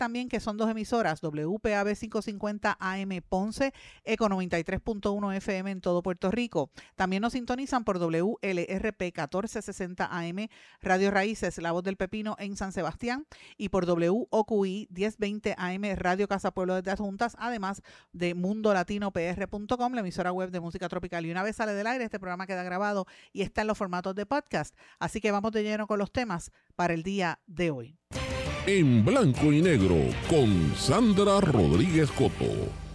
también que son dos emisoras, WPAB 550 AM Ponce, Eco 93.1 FM en todo Puerto Rico. También nos sintonizan por WLRP 1460 AM, Radio Raíces, La Voz del Pepino en San Sebastián, y por WOQI 1020 AM, Radio Casa Pueblo desde Adjuntas, además de mundolatinopr.com, la emisora web de música tropical. Y una vez sale del aire, este programa queda grabado y está en los formatos de podcast. Así que vamos de lleno con los temas para el día de hoy. En blanco y negro con Sandra Rodríguez Coto.